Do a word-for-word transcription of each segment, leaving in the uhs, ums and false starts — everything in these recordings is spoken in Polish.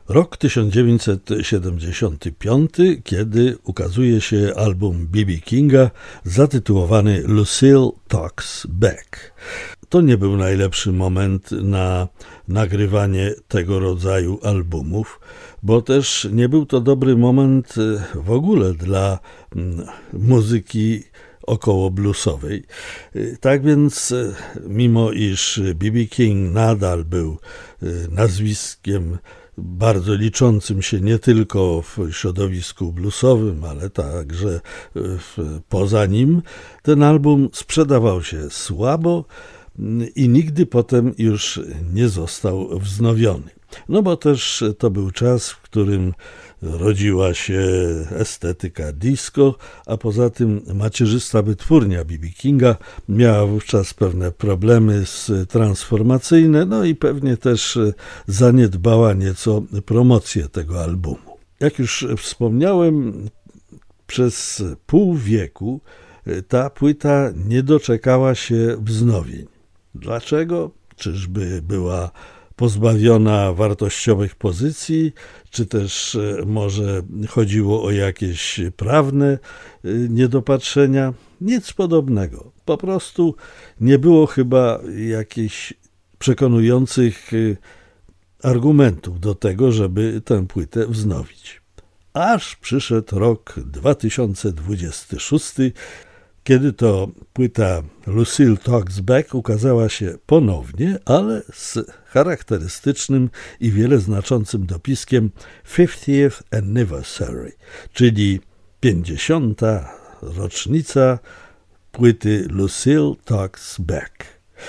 Rok tysiąc dziewięćset siedemdziesiąty piąty, kiedy ukazuje się album B B Kinga zatytułowany Lucille Talks Back. To nie był najlepszy moment na nagrywanie tego rodzaju albumów, bo też nie był to dobry moment w ogóle dla muzyki około bluesowej. Tak więc, mimo iż B B King nadal był nazwiskiem bardzo liczącym się nie tylko w środowisku bluesowym, ale także w, poza nim, ten album sprzedawał się słabo i nigdy potem już nie został wznowiony. No bo też to był czas, w którym rodziła się estetyka disco, a poza tym macierzysta wytwórnia B B Kinga miała wówczas pewne problemy transformacyjne, no i pewnie też zaniedbała nieco promocję tego albumu. Jak już wspomniałem, przez pół wieku ta płyta nie doczekała się wznowień. Dlaczego? Czyżby była pozbawiona wartościowych pozycji, czy też może chodziło o jakieś prawne niedopatrzenia? Nic podobnego. Po prostu nie było chyba jakichś przekonujących argumentów do tego, żeby tę płytę wznowić. Aż przyszedł rok dwa tysiące dwudziesty szósty, kiedy to płyta Lucille Talks Back ukazała się ponownie, ale z charakterystycznym i wiele znaczącym dopiskiem fiftieth Anniversary, czyli pięćdziesiąta rocznica płyty Lucille Talks Back.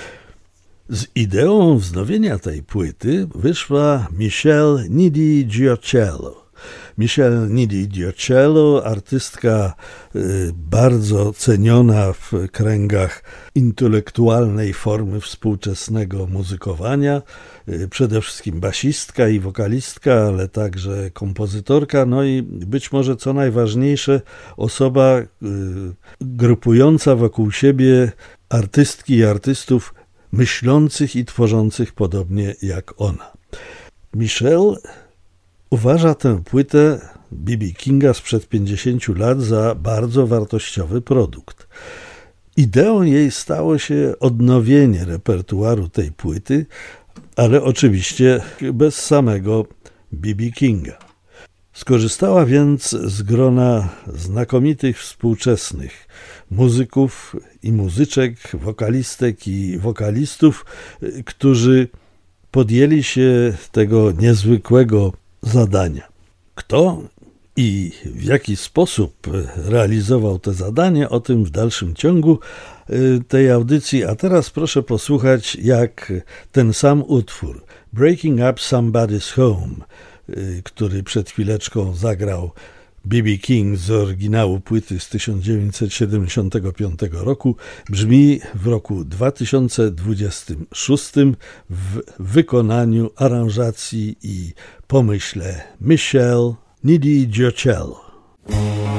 Z ideą wznowienia tej płyty wyszła Michelle Nidi-Giocello. Michelle Nidi-Giocello, artystka bardzo ceniona w kręgach intelektualnej formy współczesnego muzykowania, przede wszystkim basistka i wokalistka, ale także kompozytorka, no i być może co najważniejsze, osoba grupująca wokół siebie artystki i artystów myślących i tworzących podobnie jak ona. Michelle uważa tę płytę B B Kinga sprzed pięćdziesięciu lat za bardzo wartościowy produkt. Ideą jej stało się odnowienie repertuaru tej płyty, ale oczywiście bez samego B B Kinga. Skorzystała więc z grona znakomitych współczesnych muzyków i muzyczek, wokalistek i wokalistów, którzy podjęli się tego niezwykłego zadania. Kto i w jaki sposób realizował to zadanie, o tym w dalszym ciągu tej audycji, a teraz proszę posłuchać, jak ten sam utwór Breaking Up Somebody's Home, który przed chwileczką zagrał B B King z oryginału płyty z tysiąc dziewięćset siedemdziesiątego piątego roku, brzmi w roku dwa tysiące dwudziestym szóstym w wykonaniu aranżacji i pomyśle Michelle Nidi-Giocello.